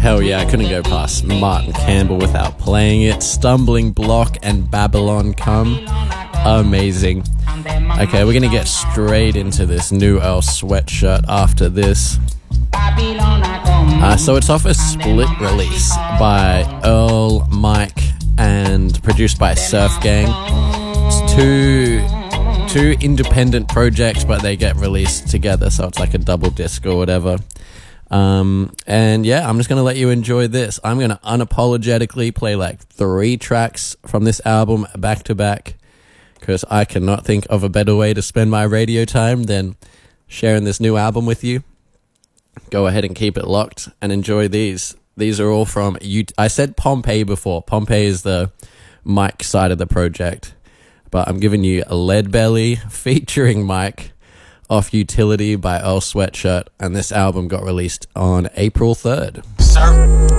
Hell yeah, I couldn't go past Martin Campbell without playing it. Stumbling Block and Babylon Come. Amazing. Okay, we're gonna get straight into this new Earl Sweatshirt after this. So it's off a split release by Earl, Mike, and produced by Surf Gang. It's two independent projects, but they get released together, so it's like a double disc or whatever. And yeah, I'm just gonna let you enjoy this. I'm gonna unapologetically play like 3 tracks from this album back to back, because I cannot think of a better way to spend my radio time than sharing this new album with you. Go ahead and keep it locked and enjoy these. These are all from I said Pompeii before. Pompeii is the Mike side of the project, but I'm giving you a Lead Belly featuring Mike off Utility by Earl Sweatshirt, and this album got released on April 3rd.